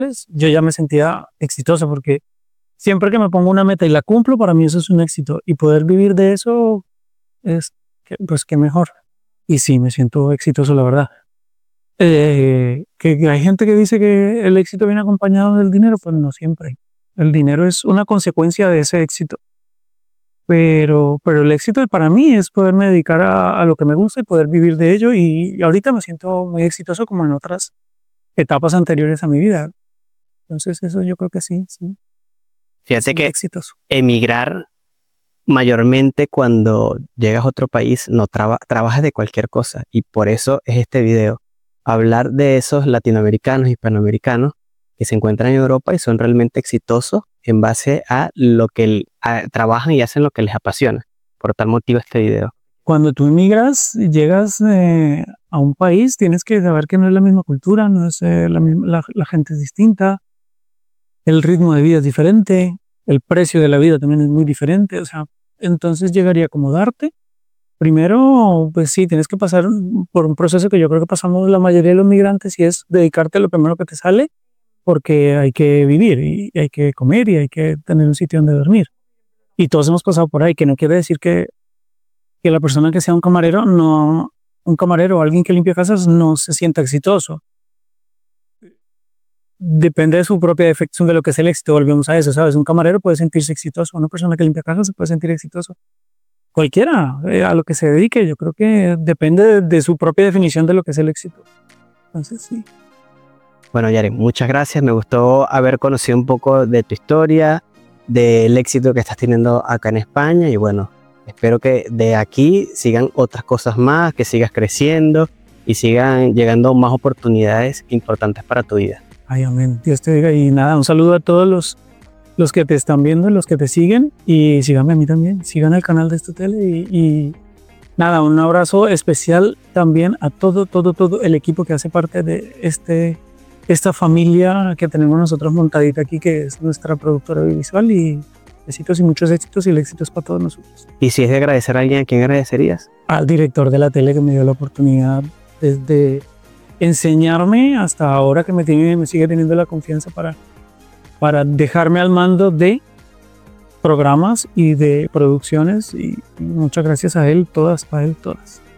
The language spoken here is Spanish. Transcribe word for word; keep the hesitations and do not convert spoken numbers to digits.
pues, yo ya me sentía exitoso porque siempre que me pongo una meta y la cumplo, para mí eso es un éxito. Y poder vivir de eso es, que, pues, qué mejor. Y sí, me siento exitoso, la verdad. Eh, que, que hay gente que dice que el éxito viene acompañado del dinero, pues no siempre. El dinero es una consecuencia de ese éxito. Pero, pero el éxito para mí es poderme dedicar a, a lo que me gusta y poder vivir de ello. Y, y ahorita me siento muy exitoso como en otras etapas anteriores a mi vida. Entonces eso yo creo que sí, sí. Fíjate que exitoso. emigrar, mayormente cuando llegas a otro país, no traba, trabajas de cualquier cosa. Y por eso es este video. Hablar de esos latinoamericanos, hispanoamericanos que se encuentran en Europa y son realmente exitosos en base a lo que el, a, trabajan y hacen lo que les apasiona. Por tal motivo este video. Cuando tú emigras, llegas eh, a un país, tienes que saber que no es la misma cultura, no es eh, la, misma, la, la gente es distinta, el ritmo de vida es diferente, el precio de la vida también es muy diferente, o sea, entonces llegaría a acomodarte. Primero, pues sí, tienes que pasar por un proceso que yo creo que pasamos la mayoría de los migrantes y es dedicarte a lo primero que te sale, porque hay que vivir y hay que comer y hay que tener un sitio donde dormir. Y todos hemos pasado por ahí, que no quiere decir que, que la persona que sea un camarero, no, un camarero o alguien que limpia casas no se sienta exitoso. Depende de su propia definición de lo que es el éxito, volvemos a eso, ¿sabes? Un camarero puede sentirse exitoso, una persona que limpia casas se puede sentir exitoso. Cualquiera, eh, a lo que se dedique, yo creo que depende de, de su propia definición de lo que es el éxito. Entonces, sí. Bueno, Yari, muchas gracias. Me gustó haber conocido un poco de tu historia, del éxito que estás teniendo acá en España y bueno, espero que de aquí sigan otras cosas más, que sigas creciendo y sigan llegando más oportunidades importantes para tu vida. Ay, amén. Dios te diga. Y nada, un saludo a todos los, los que te están viendo, los que te siguen y síganme a mí también. Sigan el canal de Esto Tele y, y nada, un abrazo especial también a todo, todo, todo el equipo que hace parte de este, esta familia que tenemos nosotros montadita aquí, que es nuestra productora audiovisual y besitos y muchos éxitos y el éxito es para todos nosotros. Y si es de agradecer a alguien, ¿a quién agradecerías? Al director de la tele que me dio la oportunidad desde enseñarme hasta ahora que me, tiene, me sigue teniendo la confianza para, para dejarme al mando de programas y de producciones y muchas gracias a él, todas, para él, todas.